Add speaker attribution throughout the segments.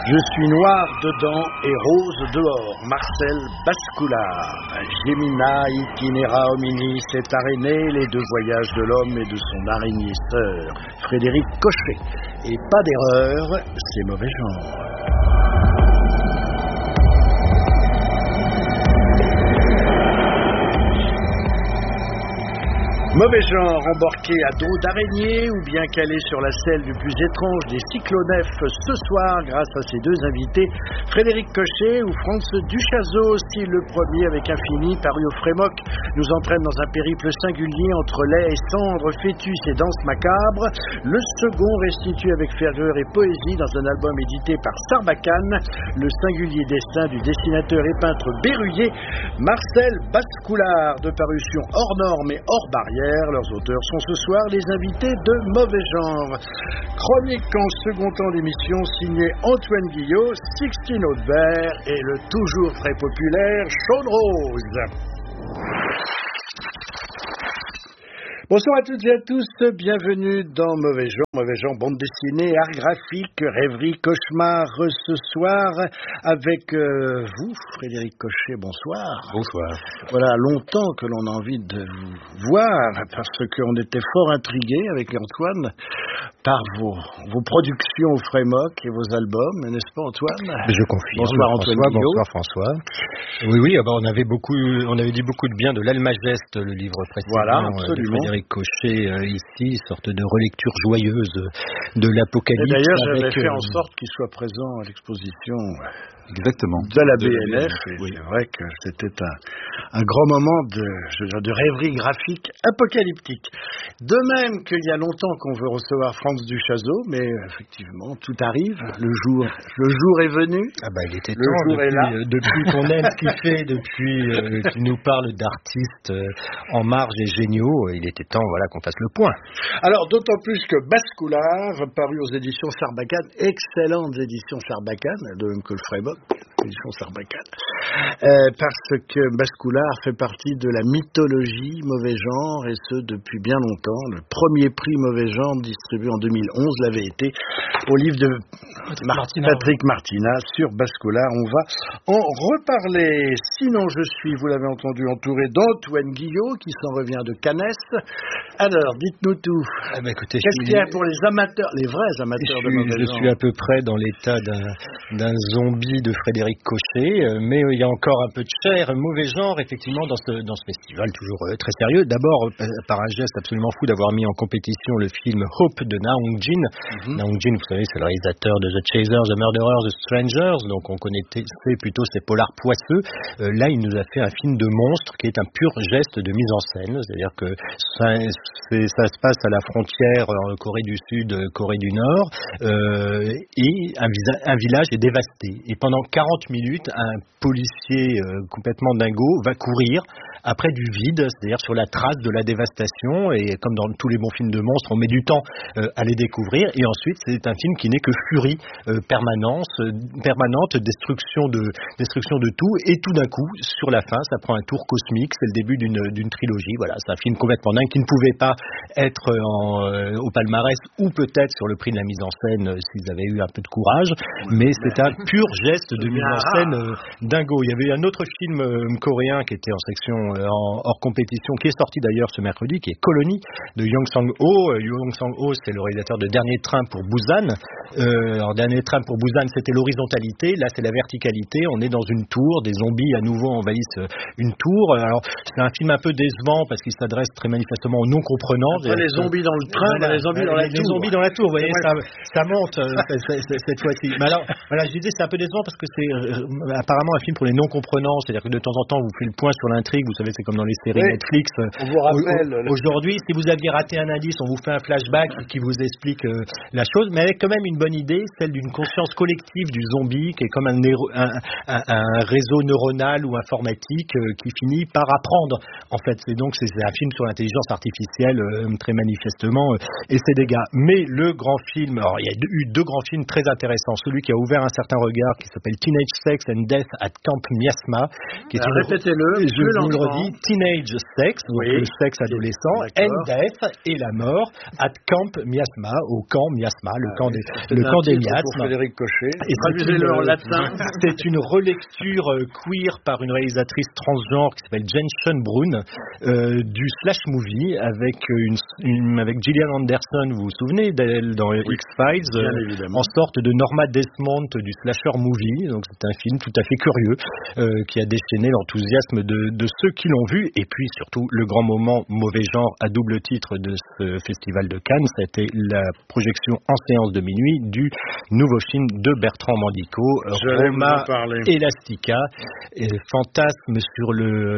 Speaker 1: Je suis noir dedans et rose dehors. Marcel Bascoulard. Gemina itinera hominis et arénée, les deux voyages de l'homme et de son araignée sœur. Frédéric Cochet. Et pas d'erreur, c'est mauvais genre. Mauvais genre embarqué à dos d'araignée ou bien calé sur la selle du plus étrange des cyclonefs ce soir grâce à ses deux invités, Frédéric Cochet ou Franz Duchazot, style le premier avec Infini, paru au Frémoc, nous entraîne dans un périple singulier entre lait et cendres, fœtus et danse macabre. Le second restitue avec ferveur et poésie dans un album édité par Sarbacane le singulier destin du dessinateur et peintre berruyer Marcel Bascoulard, de parution hors norme et hors barrière. Leurs auteurs sont ce soir les invités de Mauvais Genre. Chronique en second temps d'émission signée Antoine Guillot, Sixtine Audebert et le toujours très populaire Sean Rose. Bonsoir à toutes et à tous, bienvenue dans Mauvais Genre, bande dessinée, art graphique, rêverie, cauchemar, ce soir avec vous, Frédéric Cochet, bonsoir.
Speaker 2: Bonsoir.
Speaker 1: Voilà, longtemps que l'on a envie de vous voir, parce qu'on était fort intrigués avec Antoine par vos productions au Frémoc et vos albums, n'est-ce pas Antoine?
Speaker 2: Je confirme.
Speaker 1: Bonsoir Antoine Guillot.
Speaker 2: Bonsoir François. Oui, on avait dit beaucoup de bien de l'Almageste, le livre précédent.
Speaker 1: Voilà, absolument.
Speaker 2: De Frédéric Cochet, ici, sorte de relecture joyeuse de l'Apocalypse.
Speaker 1: Et d'ailleurs, j'avais fait en sorte qu'il soit présent à l'exposition.
Speaker 2: Exactement.
Speaker 1: De la BNF. Oui. C'est vrai que c'était un grand moment de rêverie graphique apocalyptique. De même qu'il y a longtemps qu'on veut recevoir Franz Duchazot, mais effectivement, tout arrive. Le jour est venu.
Speaker 2: Ah bah, il était
Speaker 1: le
Speaker 2: temps.
Speaker 1: Jour est là.
Speaker 2: Depuis qu'on aime ce qu'il fait, depuis qu'il nous parle d'artistes en marge et géniaux, il était temps, qu'on fasse le point.
Speaker 1: Alors, d'autant plus que Bascoulard, paru aux éditions Sarbacane, excellentes éditions Sarbacane, de même que le Frémoc, éditions Sarbacane, parce que Bascoulard fait partie de la mythologie Mauvais Genre, et ce depuis bien longtemps. Le premier prix Mauvais Genre, distribué en 2011, l'avait été au livre de Patrick Martina sur Bascoulard. On va en reparler. Sinon, je suis, vous l'avez entendu, entouré d'Antoine Guillot, qui s'en revient de Cannes. Alors, dites-nous tout.
Speaker 2: Écoutez,
Speaker 1: qu'est-ce qu'il y a pour les amateurs, les vrais amateurs de Mauvais Genre?
Speaker 2: Je suis à peu près dans l'état d'un zombie de Frédéric Cochet, mais il y a encore un peu de chair, Mauvais Genre, effectivement, dans ce festival, toujours très sérieux. D'abord, par un geste absolument fou d'avoir mis en compétition le film Hope de Na Hong-jin. Na Hong-jin, vous savez, c'est le réalisateur de The Chasers, The Murderers, The Strangers, donc on connaissait plutôt ces polars poisseux. Là, il nous a fait un film de monstre qui est un pur geste de mise en scène, c'est-à-dire que ça se passe à la frontière Corée du Sud, Corée du Nord, et un village est dévasté. Et pendant 40 minutes, un policier complètement dingo va courir après du vide, c'est-à-dire sur la trace de la dévastation, et comme dans tous les bons films de monstres, on met du temps à les découvrir, et ensuite c'est un film qui n'est que furie permanente, destruction de tout, et tout d'un coup, sur la fin, ça prend un tour cosmique, c'est le début d'une trilogie, voilà, c'est un film complètement dingue qui ne pouvait pas être au palmarès, ou peut-être sur le prix de la mise en scène s'ils avaient eu un peu de courage, mais c'est un pur geste de mise en scène dingo. Il y avait un autre film coréen qui était en section hors compétition, qui est sorti d'ailleurs ce mercredi, qui est Colony de Yong Sang-ho. Yong Sang-ho, c'est le réalisateur de Dernier Train pour Busan. Alors, Dernier Train pour Busan, c'était l'horizontalité, là c'est la verticalité, on est dans une tour, des zombies à nouveau envahissent une tour. Alors c'est un film un peu décevant parce qu'il s'adresse très manifestement aux non-comprenants.
Speaker 1: Pas les zombies dans le train, mais les zombies dans la tour.
Speaker 2: Les zombies dans la tour, vous voyez, ça monte cette fois-ci. Mais alors, voilà, je disais c'est un peu décevant parce que c'est apparemment un film pour les non-comprenants, c'est-à-dire que de temps en temps vous faites le point sur l'intrigue, vous savez, c'est comme dans les séries Netflix.
Speaker 1: On vous rappelle.
Speaker 2: Aujourd'hui, si vous aviez raté un indice, on vous fait un flashback qui vous explique la chose, mais avec quand même une bonne idée, celle d'une conscience collective du zombie, qui est comme un réseau neuronal ou informatique qui finit par apprendre, en fait. Et donc, c'est un film sur l'intelligence artificielle, très manifestement, et ses dégâts. Mais le grand film, alors il y a eu deux grands films très intéressants. Celui qui a ouvert un certain regard, qui s'appelle Teenage Sex and Death at Camp Miasma, qui est
Speaker 1: répétez-le,
Speaker 2: je vous le vendredi, Teenage Sex, donc le sexe adolescent, and Death et la mort, at Camp Miasma, au camp Miasma, le camp des miasmes.
Speaker 1: Frédéric Cochet.
Speaker 2: Et traduisez-le en latin. C'est une relecture queer par une réalisatrice transgenre qui s'appelle Jen Schönbrunn du slash movie avec Gillian Anderson, vous vous souvenez d'elle dans X-Files, en sorte de Norma Desmond du slasher movie. Donc c'est un film tout à fait curieux qui a déchaîné l'enthousiasme de ceux qui l'ont vu. Et puis surtout le grand moment mauvais genre à double titre de ce festival de Cannes, c'était la projection en séance de minuit du nouveau film de Bertrand Mandico, Roma Elastica, fantasme sur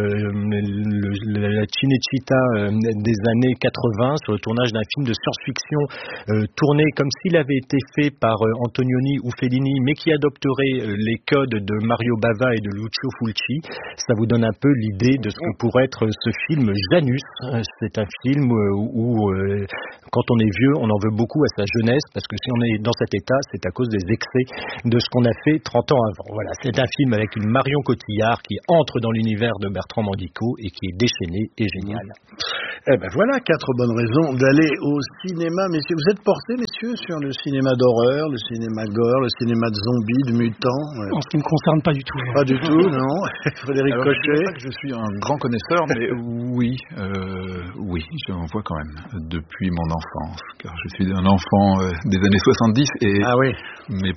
Speaker 2: la Cinecittà des années 80, sur le tournage d'un film de science-fiction tourné comme s'il avait été fait par Antonioni ou Fellini, mais qui adopterait les codes de Mario Bava et de Lucio Fulci. Ça vous donne un peu l'idée de ce que pourrait être ce film Janus. C'est un film où quand on est vieux, on en veut beaucoup à sa jeunesse, parce que si on est dans cet état, c'est à cause des excès de ce qu'on a fait 30 ans avant. Voilà, c'est un film avec une Marion Cotillard qui entre dans l'univers de Bertrand Mandico et qui est déchaîné et génial.
Speaker 1: Eh ben voilà 4 bonnes raisons d'aller au cinéma, messieurs. Vous êtes portés, messieurs, sur le cinéma d'horreur, le cinéma gore, le cinéma de zombies, de mutants?
Speaker 3: En ce qui ne me concerne pas du tout.
Speaker 1: Pas du tout, non. Frédéric Cochet.
Speaker 4: Je ne sais pas que je suis un grand connaisseur, mais oui, j'en vois quand même depuis mon enfance, car je suis un enfant des années 70 et mes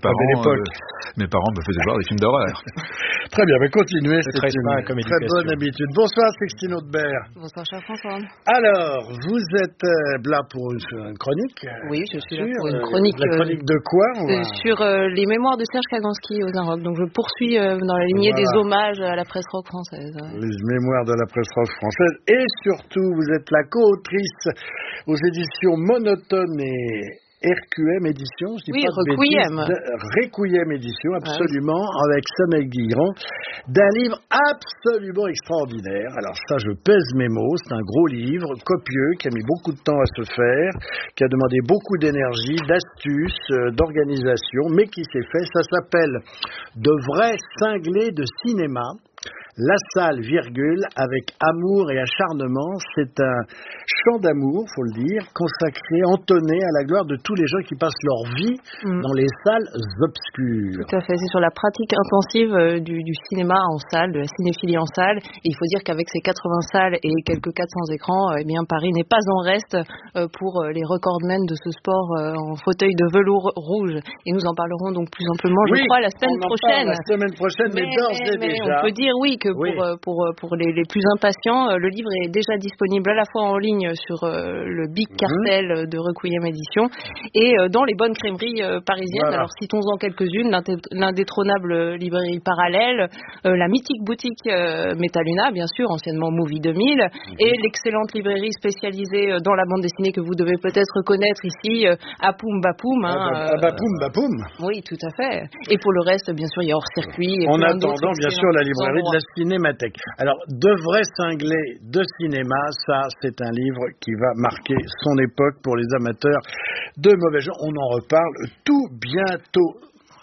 Speaker 4: parents me faisaient voir des films d'horreur.
Speaker 1: Très bien, mais continuez, c'est
Speaker 2: très
Speaker 1: une très bonne habitude. Bonsoir Sextine Audebert.
Speaker 5: Bonsoir cher François.
Speaker 1: Alors, vous êtes là pour une chronique?
Speaker 5: Oui, je suis là pour une chronique.
Speaker 1: La chronique de quoi?
Speaker 5: Sur les mémoires de Serge Kaganski aux Inrocks. Donc je poursuis dans la lignée des hommages à la presse rock française.
Speaker 1: Les mémoires de la presse rock française. Et surtout, vous êtes la co-autrice aux éditions Monotone et RQM édition, je dis pas de
Speaker 5: Requiem.
Speaker 1: Requiem édition, absolument, avec Samuel Guillerand, d'un livre absolument extraordinaire. Alors ça, je pèse mes mots, c'est un gros livre, copieux, qui a mis beaucoup de temps à se faire, qui a demandé beaucoup d'énergie, d'astuces, d'organisation, mais qui s'est fait. Ça s'appelle « De vrais cinglés de cinéma ». La salle, avec amour et acharnement, c'est un chant d'amour, faut le dire, consacré, entonné à la gloire de tous les gens qui passent leur vie dans les salles obscures.
Speaker 5: Tout à fait, c'est sur la pratique intensive du cinéma en salle, de la cinéphilie en salle. Et il faut dire qu'avec ces 80 salles et quelques 400 écrans, eh bien Paris n'est pas en reste pour les recordmen de ce sport en fauteuil de velours rouge. Et nous en parlerons donc plus amplement, je crois, la semaine prochaine.
Speaker 1: La semaine prochaine, mais d'ores et déjà.
Speaker 5: On peut dire que pour les plus impatients, le livre est déjà disponible à la fois en ligne sur le Big Cartel de Requiem Édition et dans les bonnes crèmeries parisiennes. Voilà. Alors citons-en quelques-unes, l'indétrônable librairie Parallèle, la mythique boutique Metaluna, bien sûr, anciennement Movie 2000, et l'excellente librairie spécialisée dans la bande dessinée que vous devez peut-être connaître ici, Apoum Bapoum.
Speaker 1: Bapoum Bapoum.
Speaker 5: Oui, tout à fait. Et pour le reste, bien sûr, il y a Hors Circuit.
Speaker 1: En attendant, bien sûr, la librairie de la Cinémathèque. Alors, de vrais cinglés de cinéma, ça, c'est un livre qui va marquer son époque pour les amateurs de mauvais genre. On en reparle tout bientôt.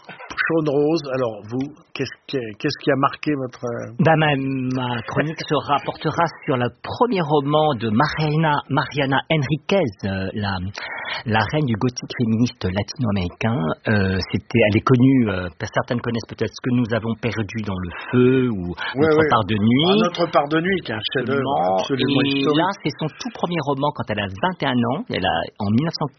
Speaker 1: Sean Rose, alors vous, qu'est-ce qui a marqué votre...
Speaker 6: Ma chronique se rapportera sur le premier roman de Mariana Enriquez, la reine du gothique féministe latino-américain. Elle est connue, certaines connaissent peut-être Ce que nous avons perdu dans le feu ou Notre part de nuit.
Speaker 1: Notre part de nuit, qui est un chef-d'œuvre absolument historique.
Speaker 6: Et là, c'est son tout premier roman quand elle a 21 ans, en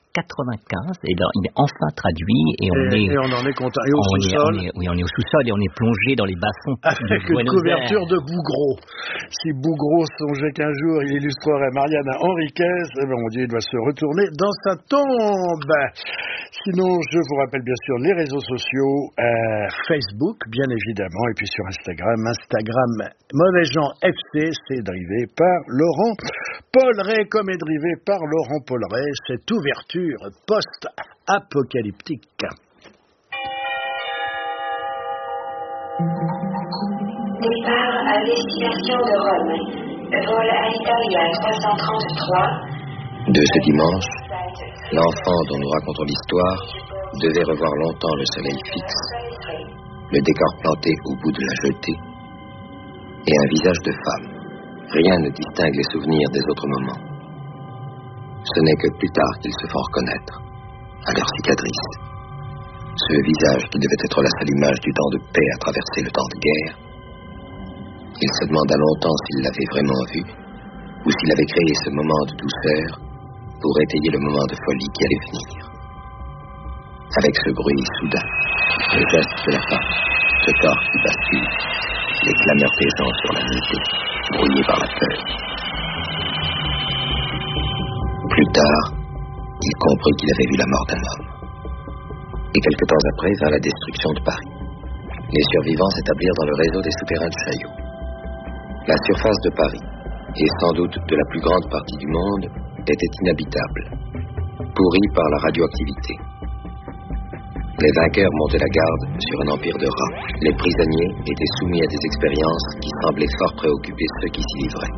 Speaker 6: 1995, et là, il est enfin traduit et
Speaker 1: on en est content. Et au sous-sol.
Speaker 6: On est au sous-sol et on est plongé dans les bas-fonds.
Speaker 1: Avec une couverture de Bougreau. Si Bougreau songeait qu'un jour il illustrerait Mariana Enriquez, on dit il doit se retourner dans sa tombe. Sinon, je vous rappelle bien sûr les réseaux sociaux, Facebook, bien évidemment, et puis sur Instagram, Mauvais Gens FC, c'est drivé par Laurent Polleret, comme est drivé par Laurent Polleret, cette ouverture post-apocalyptique.
Speaker 7: Départ à destination de Rome. Vol Alitalia 333.
Speaker 8: De ce dimanche, l'enfant dont nous racontons l'histoire devait revoir longtemps le soleil fixe, le décor planté au bout de la jetée, et un visage de femme, Rien ne distingue les souvenirs des autres moments. Ce n'est que plus tard qu'ils se font reconnaître, à leur cicatrice. Ce visage qui devait être la seule image du temps de paix à traverser le temps de guerre, il se demanda longtemps s'il l'avait vraiment vu, ou s'il avait créé ce moment de douceur pour étayer le moment de folie qui allait venir. Avec ce bruit soudain, le geste de la femme, ce corps qui bascule, les clameurs pesant sur la nuitée, brouillées par la peur. Plus tard, il comprit qu'il avait vu la mort d'un homme. Et quelque temps après vint la destruction de Paris. Les survivants s'établirent dans le réseau des souterrains de Chaillot. La surface de Paris, et sans doute de la plus grande partie du monde, était inhabitable, pourrie par la radioactivité. Les vainqueurs montaient la garde sur un empire de rats. Les prisonniers étaient soumis à des expériences qui semblaient fort préoccuper ceux qui s'y livraient.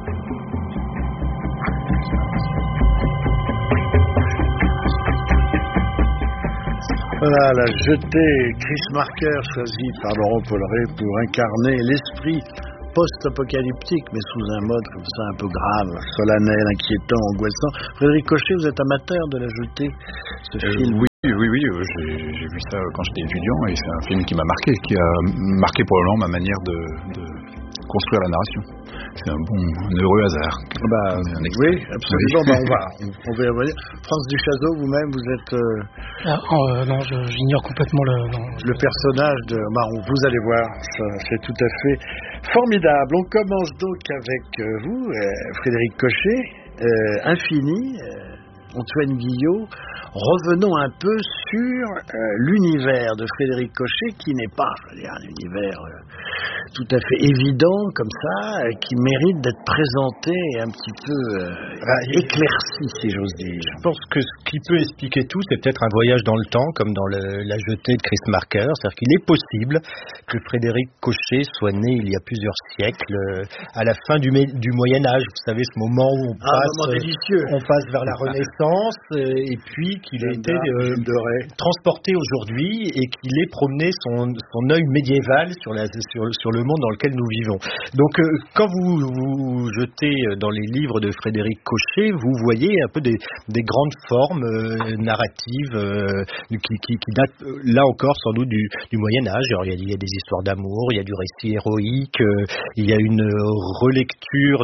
Speaker 1: Voilà, la jetée Chris Marker choisie par Laurent Polleret pour incarner l'esprit post-apocalyptique, mais sous un mode comme ça un peu grave, solennel, inquiétant, angoissant. Frédéric Cochet, vous êtes amateur de la jetée, ce film?
Speaker 4: Oui, j'ai vu ça quand j'étais étudiant et c'est un film qui m'a marqué, qui a marqué probablement ma manière de construire la narration. C'est un heureux hasard.
Speaker 1: Oui, absolument. On va y revenir. France Duchazot, vous-même, vous êtes...
Speaker 3: non, j'ignore complètement
Speaker 1: le personnage de... vous allez voir, c'est tout à fait formidable. On commence donc avec vous, Frédéric Cochet, Infini, Antoine Guillot. Revenons un peu sur l'univers de Frédéric Cochet, qui n'est pas un univers tout à fait évident comme ça, qui mérite d'être présenté et un petit peu éclairci, si j'ose dire.
Speaker 2: Je pense que ce qui peut expliquer tout, c'est peut-être un voyage dans le temps, comme dans la jetée de Chris Marker. C'est-à-dire qu'il est possible que Frédéric Cochet soit né il y a plusieurs siècles, à la fin du Moyen-Âge. Vous savez, ce moment où on passe vers la Renaissance, et puis qu'il a été transporté aujourd'hui et qu'il ait promené son œil médiéval sur le monde dans lequel nous vivons. Donc, quand vous jetez dans les livres de Frédéric Cochet, vous voyez un peu des grandes formes narratives qui datent, là encore, sans doute du Moyen-Âge. Alors, il y a des histoires d'amour, il y a du récit héroïque, il y a une relecture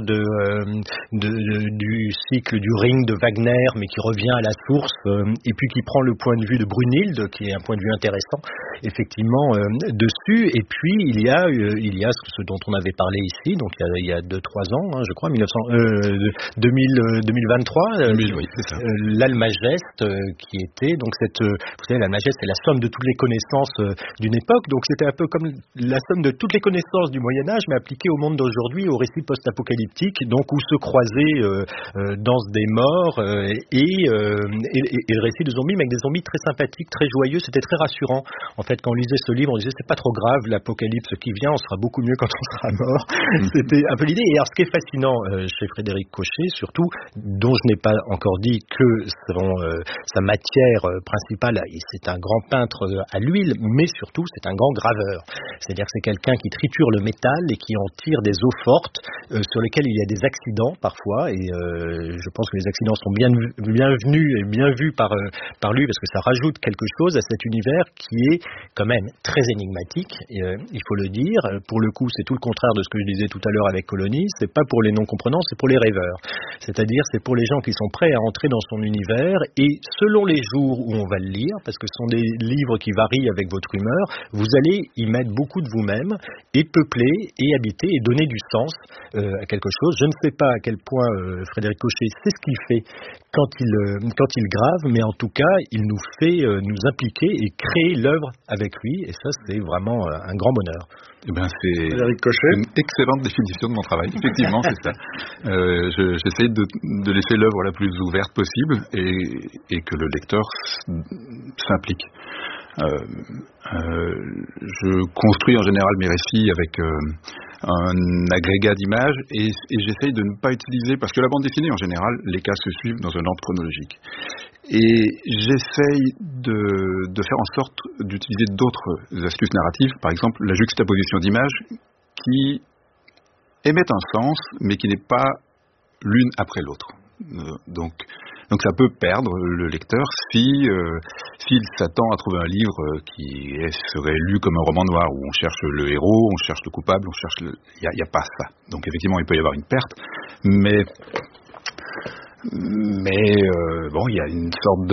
Speaker 2: du cycle du Ring de Wagner, mais qui revient à la source, et puis qui prend le point de vue de Brunhilde, qui est un point de vue intéressant, effectivement, dessus. Et puis, il y a ce dont on avait parlé ici, donc il y a 2-3 ans, je crois, 2023,
Speaker 4: oui, c'est ça.
Speaker 2: l'Almageste, qui était, donc vous savez, l'Almageste, c'est la somme de toutes les connaissances d'une époque, donc c'était un peu comme la somme de toutes les connaissances du Moyen-Âge, mais appliquées au monde d'aujourd'hui, au récit post-apocalyptique, donc où se croisaient Danse des morts et le récit de zombies, mais avec des zombies très sympathiques, très joyeux. C'était très rassurant. En fait, quand on lisait ce livre, on disait c'est pas trop grave, l'apocalypse qui vient, on sera beaucoup mieux quand on sera mort. C'était un peu l'idée. Et alors, ce qui est fascinant chez Frédéric Cochet, surtout, dont je n'ai pas encore dit que sa matière principale, c'est un grand peintre à l'huile, mais surtout, c'est un grand graveur. C'est-à-dire que c'est quelqu'un qui triture le métal et qui en tire des eaux fortes sur lesquelles il y a des accidents parfois. Et je pense que les accidents sont bienvenus et bien vus par lui, parce que ça rajoute quelque chose à cet univers qui est quand même très énigmatique, il faut le dire. Pour le coup, c'est tout le contraire de ce que je disais tout à l'heure avec Colony. C'est pas pour les non-comprenants, c'est pour les rêveurs. C'est-à-dire, c'est pour les gens qui sont prêts à entrer dans son univers, et selon les jours où on va le lire, parce que ce sont des livres qui varient avec votre humeur, vous allez y mettre beaucoup de vous-même, et peupler, et habiter, et donner du sens à quelque chose. Je ne sais pas à quel point Frédéric Cochet sait ce qu'il fait quand il grave, mais en tout cas, il nous fait nous impliquer et créer l'œuvre avec lui, et ça, c'est vraiment un grand bonheur.
Speaker 4: C'est une excellente définition de mon travail. Effectivement, c'est ça. J'essaie de laisser l'œuvre la plus ouverte possible et que le lecteur s'implique. Je construis en général mes récits avec un agrégat d'images et j'essaye de ne pas utiliser, parce que la bande dessinée en général, les cases se suivent dans un ordre chronologique. Et j'essaye de faire en sorte d'utiliser d'autres astuces narratives, par exemple la juxtaposition d'images qui émettent un sens, mais qui n'est pas l'une après l'autre. Donc ça peut perdre le lecteur s'il s'attend à trouver un livre qui serait lu comme un roman noir, où on cherche le héros, on cherche le coupable, il n'y a pas ça. Donc effectivement, il peut y avoir une perte, mais bon, il y a une sorte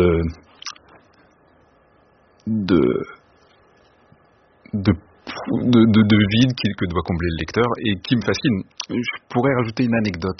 Speaker 4: de vide que doit combler le lecteur et qui me fascine. Je pourrais rajouter une anecdote,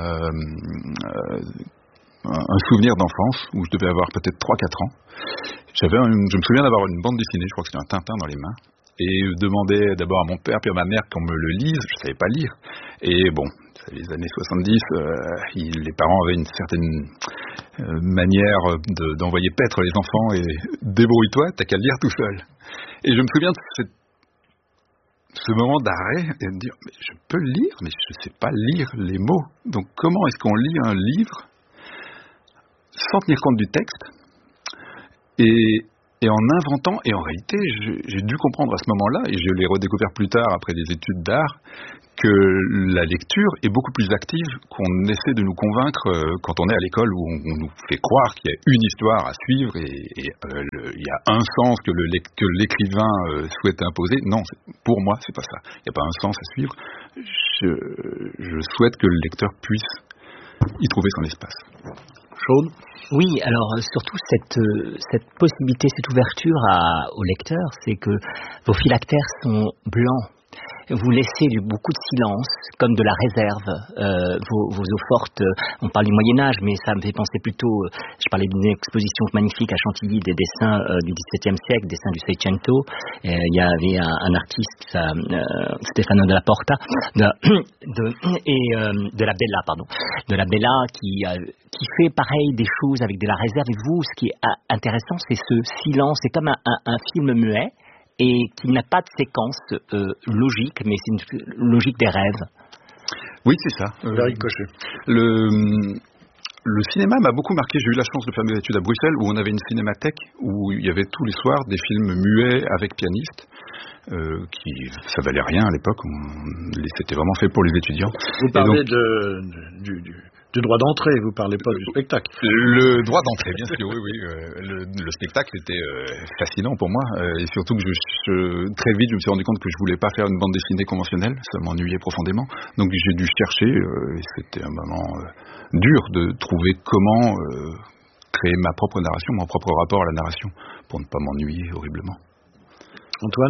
Speaker 4: un souvenir d'enfance où je devais avoir peut-être 3-4 ans. Je me souviens d'avoir une bande dessinée, je crois que c'était un Tintin dans les mains, et je demandais d'abord à mon père puis à ma mère qu'on me le lise. Je savais pas lire, et bon, les années 70, les parents avaient une certaine manière d'envoyer paître les enfants, et débrouille-toi, t'as qu'à lire tout seul. Et je me souviens de ce moment d'arrêt et de dire, mais je peux lire, mais je sais pas lire les mots. Donc comment est-ce qu'on lit un livre sans tenir compte du texte et en inventant, et en réalité j'ai dû comprendre à ce moment-là, et je l'ai redécouvert plus tard après des études d'art, que la lecture est beaucoup plus active qu'on essaie de nous convaincre quand on est à l'école, où on nous fait croire qu'il y a une histoire à suivre et il y a un sens que l'écrivain souhaite imposer. Non, pour moi c'est pas ça, il n'y a pas un sens à suivre. Je souhaite que le lecteur puisse y trouver son espace.
Speaker 1: Sean ?
Speaker 6: Oui, alors surtout cette possibilité, cette ouverture au lecteur, c'est que vos phylactères sont blancs. Vous laissez beaucoup de silence, comme de la réserve. Vos eaux fortes, on parle du Moyen-Âge, mais ça me fait penser plutôt, je parlais d'une exposition magnifique à Chantilly, des dessins du XVIIe siècle, dessins du Seicento. Il y avait un artiste, Stefano della Porta, de la Bella, qui fait pareil des choses avec de la réserve. Et vous, ce qui est intéressant, c'est ce silence. C'est comme un film muet, et qui n'a pas de séquence logique, mais c'est une logique des rêves.
Speaker 4: Oui, c'est ça.
Speaker 1: Frédéric Cochet.
Speaker 4: Le cinéma m'a beaucoup marqué. J'ai eu la chance de faire mes études à Bruxelles, où on avait une cinémathèque, où il y avait tous les soirs des films muets avec pianistes, ça valait rien à l'époque. C'était vraiment fait pour les étudiants.
Speaker 1: Vous parlez du droit d'entrée, vous parlez pas du spectacle.
Speaker 4: Le droit d'entrée, bien sûr, oui. Le spectacle était fascinant pour moi, et surtout que très vite je me suis rendu compte que je voulais pas faire une bande dessinée conventionnelle, ça m'ennuyait profondément. Donc j'ai dû chercher, et c'était un moment dur de trouver comment créer ma propre narration, mon propre rapport à la narration, pour ne pas m'ennuyer horriblement.
Speaker 1: Antoine ?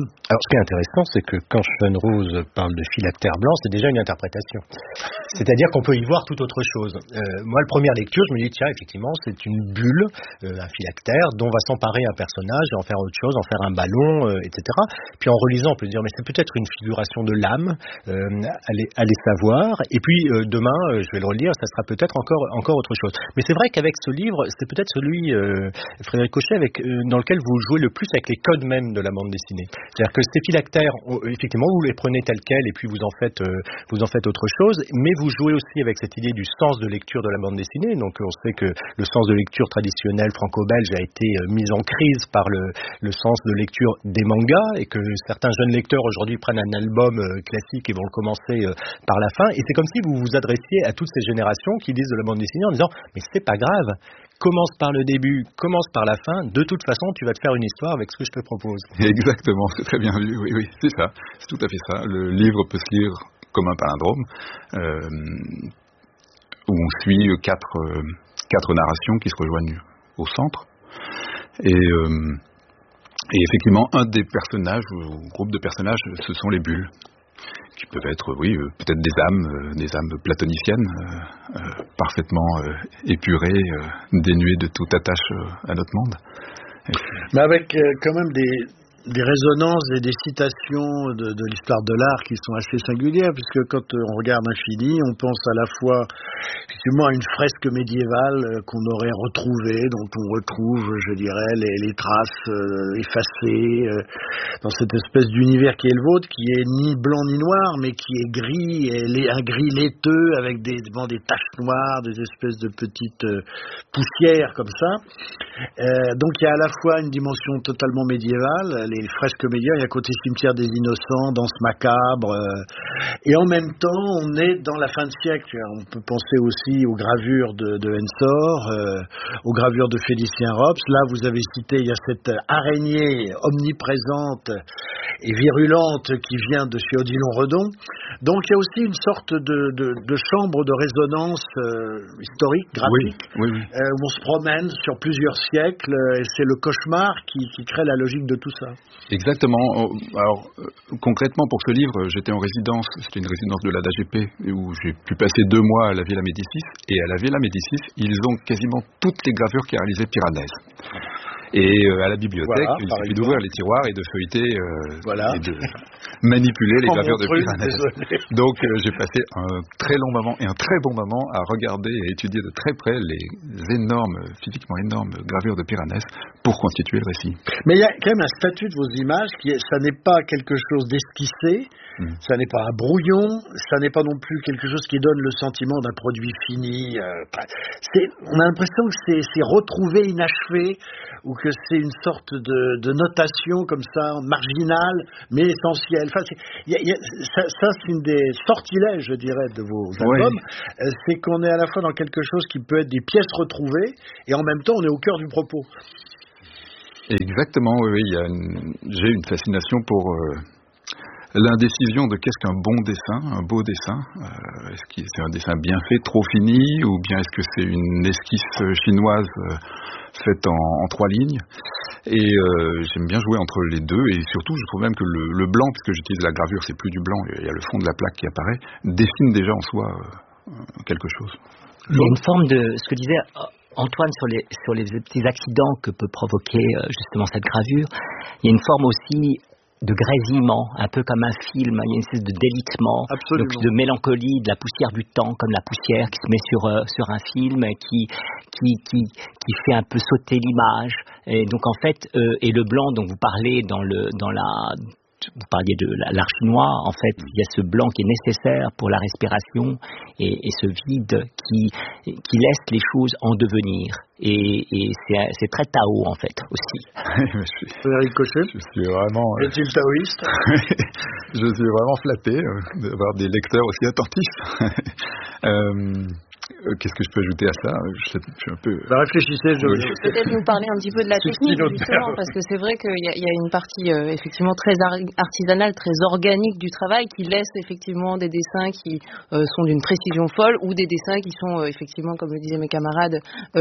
Speaker 2: Alors, ce qui est intéressant, c'est que quand Sean Rose parle de phylactère blanc, c'est déjà une interprétation. C'est-à-dire qu'on peut y voir tout autre chose. Moi, la première lecture, je me dis, tiens, effectivement, c'est une bulle, un phylactère, dont va s'emparer un personnage et en faire autre chose, en faire un ballon, etc. Puis en relisant, on peut se dire, mais c'est peut-être une figuration de l'âme, allez savoir. Et puis, demain, je vais le relire, ça sera peut-être encore autre chose. Mais c'est vrai qu'avec ce livre, c'est peut-être celui, Frédéric Cochet, dans lequel vous jouez le plus avec les codes même de la bande dessinée. C'est-à-dire que ces phylactères, effectivement, vous les prenez tels quels et puis vous en faites autre chose, mais vous jouez aussi avec cette idée du sens de lecture de la bande dessinée. Donc on sait que le sens de lecture traditionnel franco-belge a été mis en crise par le sens de lecture des mangas, et que certains jeunes lecteurs aujourd'hui prennent un album classique et vont le commencer par la fin. Et c'est comme si vous vous adressiez à toutes ces générations qui lisent de la bande dessinée en disant « mais c'est pas grave, commence par le début, commence par la fin, de toute façon tu vas te faire une histoire avec ce que je te propose. »
Speaker 4: Exactement, c'est très bien vu, oui, c'est ça, c'est tout à fait ça. Le livre peut se lire comme un palindrome, où on suit quatre narrations qui se rejoignent au centre, et effectivement un des personnages, ou groupe de personnages, ce sont les bulles, qui peuvent être, peut-être des âmes platoniciennes, parfaitement épurées, dénuées de toute attache à notre monde.
Speaker 1: Mais avec quand même des résonances et des citations de l'histoire de l'art qui sont assez singulières, puisque quand on regarde Infini, on pense à la fois effectivement à une fresque médiévale qu'on aurait retrouvée, dont on retrouve, je dirais, les traces effacées dans cette espèce d'univers qui est le vôtre, qui est ni blanc ni noir, mais qui est gris, et un gris laiteux avec des taches noires, des espèces de petites poussières comme ça. Donc il y a à la fois une dimension totalement médiévale, les fresques médiévales, il y a côté cimetière des innocents, danse macabre, et en même temps, on est dans la fin de siècle. On peut penser aussi aux gravures de Ensor, aux gravures de Félicien Rops. Là, vous avez cité, il y a cette araignée omniprésente et virulente qui vient de chez Odilon Redon. Donc, il y a aussi une sorte de chambre de résonance historique, graphique,
Speaker 4: oui.
Speaker 1: Où on se promène sur plusieurs siècles, et c'est le cauchemar qui crée la logique de tout ça.
Speaker 4: Exactement. Alors, concrètement, pour ce livre, j'étais en résidence, c'était une résidence de l'ADAGP, où j'ai pu passer 2 mois à la Villa Médicis, et à la Villa Médicis, ils ont quasiment toutes les gravures qu'a réalisé Piranèse. Et à la bibliothèque, il suffit d'ouvrir les tiroirs et de feuilleter et de manipuler les gravures de Piranèse. Donc j'ai passé un très long moment et un très bon moment à regarder et étudier de très près les énormes, physiquement énormes gravures de Piranèse pour constituer le récit.
Speaker 1: Mais il y a quand même un statut de vos images ça n'est pas quelque chose d'esquissé, ça n'est pas un brouillon, ça n'est pas non plus quelque chose qui donne le sentiment d'un produit fini. On a l'impression que c'est retrouvé, inachevé, ou que c'est une sorte de notation comme ça, marginale, mais essentielle. Enfin, ça, c'est une des sortilèges, je dirais, de vos albums. Oui. C'est qu'on est à la fois dans quelque chose qui peut être des pièces retrouvées, et en même temps, on est au cœur du propos.
Speaker 4: Exactement, oui. J'ai une fascination pour l'indécision de qu'est-ce qu'un bon dessin, un beau dessin. Est-ce que c'est un dessin bien fait, trop fini, ou bien est-ce que c'est une esquisse chinoise faite en 3 lignes. Et j'aime bien jouer entre les deux, et surtout je trouve même que le blanc, puisque j'utilise la gravure, c'est plus du blanc, il y a le fond de la plaque qui apparaît, dessine déjà en soi quelque chose.
Speaker 6: Il y a une forme de, ce que disait Antoine sur les petits accidents que peut provoquer justement cette gravure, il y a une forme aussi de grésillement, un peu comme un film, il y a une espèce de délitement, donc de mélancolie, de la poussière du temps, comme la poussière qui se met sur un film, qui fait un peu sauter l'image. Et donc en fait, et le blanc dont vous parlez vous parliez de l'art chinois, en fait, il y a ce blanc qui est nécessaire pour la respiration et ce vide qui laisse les choses en devenir. Et c'est très Tao, en fait, aussi.
Speaker 1: Frédéric Cochet,
Speaker 4: je suis vraiment...
Speaker 1: Est-il taoïste?
Speaker 4: Je suis vraiment flatté d'avoir des lecteurs aussi attentifs. Qu'est-ce que je peux ajouter à ça? Je suis un peu...
Speaker 1: réfléchissez.
Speaker 5: Peut-être nous parler un petit peu de la technique, justement, parce que c'est vrai qu'il y a une partie effectivement très artisanale, très organique du travail, qui laisse effectivement des dessins qui sont d'une précision folle, ou des dessins qui sont effectivement, comme le disaient mes camarades,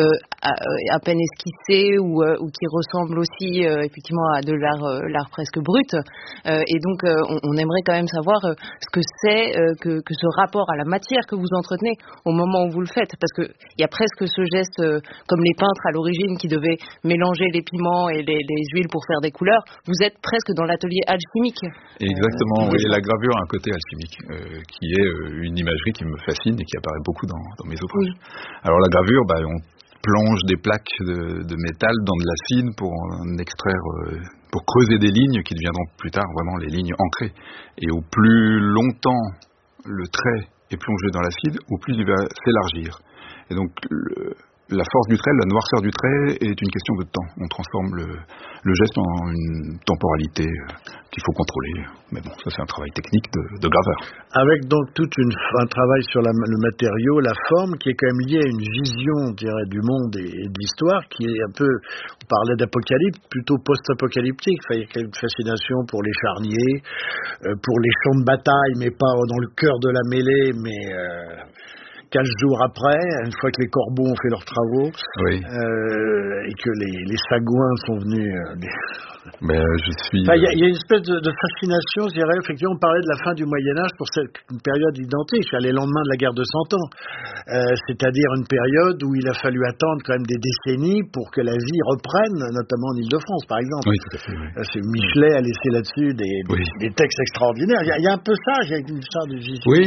Speaker 5: à peine esquissés, ou qui ressemblent aussi effectivement à de l'art presque brut. Et donc on aimerait quand même savoir ce que c'est que ce rapport à la matière que vous entretenez au moment où vous le faites, parce que il y a presque ce geste comme les peintres à l'origine qui devaient mélanger les piments et les huiles pour faire des couleurs. Vous êtes presque dans l'atelier alchimique.
Speaker 4: Exactement, oui. La gravure a un côté alchimique qui est une imagerie qui me fascine et qui apparaît beaucoup dans mes ouvrages. Oui. Alors la gravure, on plonge des plaques de métal dans de l'acide pour en extraire, pour creuser des lignes qui deviendront plus tard vraiment les lignes ancrées. Et au plus longtemps le trait est plongé dans l'acide, au plus il va s'élargir. Et donc la force du trait, la noirceur du trait est une question de temps. On transforme le geste en une temporalité qu'il faut contrôler. Mais bon, ça c'est un travail technique de graveur.
Speaker 1: Avec donc tout un travail sur le matériau, la forme, qui est quand même lié à une vision, je dirais, du monde et de l'histoire, qui est un peu, on parlait d'apocalypse, plutôt post-apocalyptique. Enfin, il y a une fascination pour les charniers, pour les champs de bataille, mais pas dans le cœur de la mêlée, mais 15 jours après, une fois que les corbeaux ont fait leurs travaux,
Speaker 4: oui.
Speaker 1: Et que les sagouins sont venus...
Speaker 4: Il y
Speaker 1: a une espèce de fascination, je dirais. Effectivement, on parlait de la fin du Moyen-Âge pour une période identique, les lendemains de la guerre de 100 ans. C'est-à-dire une période où il a fallu attendre quand même des décennies pour que la vie reprenne, notamment en Île-de-France, par exemple.
Speaker 4: Oui, tout à fait. Oui.
Speaker 1: Michelet a laissé là-dessus des textes extraordinaires. Il y a un peu ça, il y a une sorte de vision.
Speaker 4: Oui,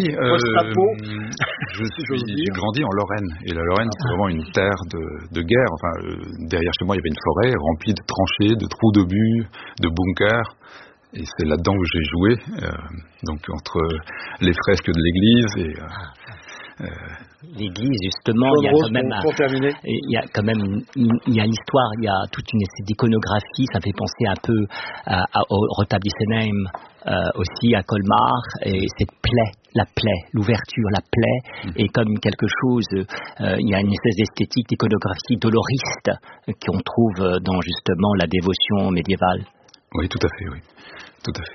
Speaker 4: j'ai grandi en Lorraine, et la Lorraine, c'est vraiment une terre de guerre. Enfin, derrière chez moi, il y avait une forêt remplie de tranchées, de trous d'obus, de bunkers, et c'est là-dedans où j'ai joué, donc entre les fresques de l'église
Speaker 6: L'église, justement, il y a quand même, il y a l'histoire, il y a toute une d'iconographie. Ça me fait penser un peu au retable d'Isenheim, aussi à Colmar, et cette plaie, l'ouverture, la plaie, est comme quelque chose. Il y a une espèce d'esthétique d'iconographie doloriste qu'on trouve dans justement la dévotion médiévale.
Speaker 4: Oui, tout à fait, oui. Tout à fait.